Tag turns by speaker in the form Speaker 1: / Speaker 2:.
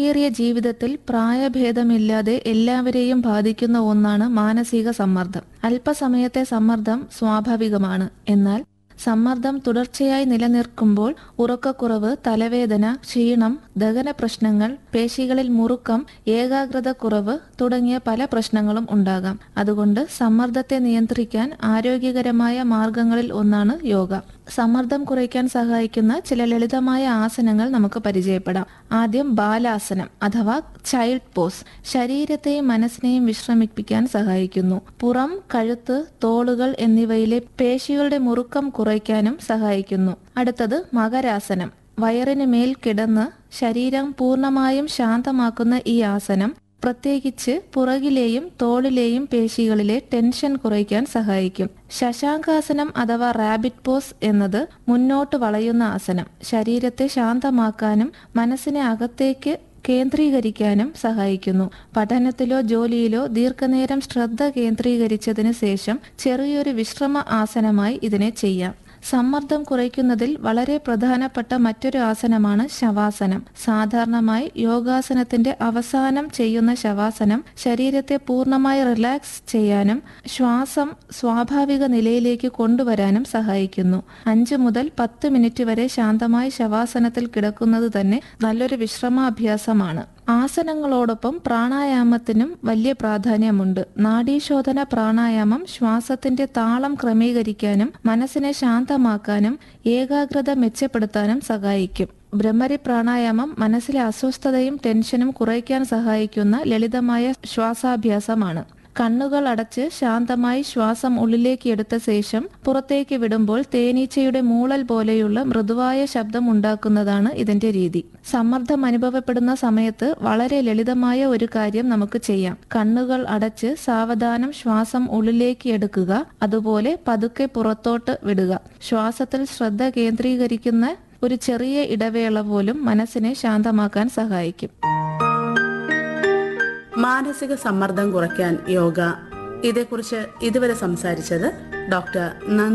Speaker 1: ഏറിയ ജീവിതത്തിൽ പ്രായഭേദമില്ലാതെ എല്ലാവരെയും ബാധിക്കുന്ന ഒന്നാണ് മാനസിക സമ്മർദ്ദം. അല്പസമയത്തെ സമ്മർദ്ദം സ്വാഭാവികമാണ്. എന്നാൽ സമ്മർദ്ദം തുടർച്ചയായി നിലനിൽക്കുമ്പോൾ ഉറക്കക്കുറവ്, തലവേദന, ക്ഷീണം, ദഹന പ്രശ്നങ്ങൾ, പേശികളിൽ മുറുക്കം, ഏകാഗ്രതക്കുറവ് തുടങ്ങിയ പല പ്രശ്നങ്ങളും ഉണ്ടാകാം. അതുകൊണ്ട് സമ്മർദ്ദത്തെ നിയന്ത്രിക്കാൻ ആരോഗ്യകരമായ മാർഗങ്ങളിൽ ഒന്നാണ് യോഗ. സമ്മർദ്ദം കുറയ്ക്കാൻ സഹായിക്കുന്ന ചില ലളിതമായ ആസനങ്ങൾ നമുക്ക് പരിചയപ്പെടാം. ആദ്യം ബാലാസനം അഥവാ ചൈൽഡ് പോസ്. ശരീരത്തെയും മനസ്സിനെയും വിശ്രമിപ്പിക്കാൻ സഹായിക്കുന്നു. പുറം, കഴുത്ത്, തോളുകൾ എന്നിവയിലെ പേശികളുടെ മുറുക്കം കുറയ്ക്കാനും സഹായിക്കുന്നു. അടുത്തത് മകരാസനം. വയറിന് മേൽ കിടന്ന് ശരീരം പൂർണ്ണമായും ശാന്തമാക്കുന്ന ഈ ആസനം പ്രത്യേകിച്ച് പുറകിലെയും തോളിലെയും പേശികളിലെ ടെൻഷൻ കുറയ്ക്കാൻ സഹായിക്കും. ശശാങ്കാസനം അഥവാ റാബിറ്റ് പോസ് എന്നത് മുന്നോട്ട് വളയുന്ന ആസനം. ശരീരത്തെ ശാന്തമാക്കാനും മനസ്സിനെ അകത്തേക്ക് കേന്ദ്രീകരിക്കാനും സഹായിക്കുന്നു. പഠനത്തിലോ ജോലിയിലോ ദീർഘനേരം ശ്രദ്ധ കേന്ദ്രീകരിച്ചതിന് ശേഷം ചെറിയൊരു വിശ്രമ ആസനമായി ഇതിനെ ചെയ്യാം. സമ്മർദ്ദം കുറയ്ക്കുന്നതിൽ വളരെ പ്രധാനപ്പെട്ട മറ്റൊരു ആസനമാണ് ശവാസനം. സാധാരണമായി യോഗാസനത്തിന്റെ അവസാനം ചെയ്യുന്ന ശവാസനം ശരീരത്തെ പൂർണ്ണമായി റിലാക്സ് ചെയ്യാനും ശ്വാസം സ്വാഭാവിക നിലയിലേക്ക് കൊണ്ടുവരാനും സഹായിക്കുന്നു. 5 മുതൽ 10 മിനിറ്റ് വരെ ശാന്തമായി ശവാസനത്തിൽ കിടക്കുന്നത് തന്നെ നല്ലൊരു വിശ്രമാഭ്യാസമാണ്. ആസനങ്ങളോടൊപ്പം പ്രാണായാമത്തിനും വലിയ പ്രാധാന്യമുണ്ട്. നാഡീശോധന പ്രാണായാമം ശ്വാസത്തിന്റെ താളം ക്രമീകരിക്കാനും മനസ്സിനെ ശാന്തമാക്കാനും ഏകാഗ്രത മെച്ചപ്പെടുത്താനും സഹായിക്കും. ഭ്രമരി പ്രാണായാമം മനസ്സിലെ അസ്വസ്ഥതയും ടെൻഷനും കുറയ്ക്കാൻ സഹായിക്കുന്ന ലളിതമായ ശ്വാസാഭ്യാസമാണ്. കണ്ണുകൾ അടച്ച് ശാന്തമായി ശ്വാസം ഉള്ളിലേക്ക് എടുത്ത ശേഷം പുറത്തേക്ക് വിടുമ്പോൾ തേനീച്ചയുടെ മൂളൽ പോലെയുള്ള മൃദുവായ ശബ്ദം ഉണ്ടാക്കുന്നതാണ് ഇതിന്റെ രീതി. സമ്മർദ്ദം അനുഭവപ്പെടുന്ന സമയത്ത് വളരെ ലളിതമായ ഒരു കാര്യം നമുക്ക് ചെയ്യാം. കണ്ണുകൾ അടച്ച് സാവധാനം ശ്വാസം ഉള്ളിലേക്ക് എടുക്കുക, അതുപോലെ പതുക്കെ പുറത്തോട്ട് വിടുക. ശ്വാസത്തിൽ ശ്രദ്ധ കേന്ദ്രീകരിക്കുന്ന ഒരു ചെറിയ ഇടവേള പോലും മനസ്സിനെ ശാന്തമാക്കാൻ സഹായിക്കും.
Speaker 2: മാനസിക സമ്മർദ്ദം കുറയ്ക്കാൻ യോഗ, ഇതേക്കുറിച്ച് ഇതുവരെ സംസാരിച്ചത് ഡോക്ടർ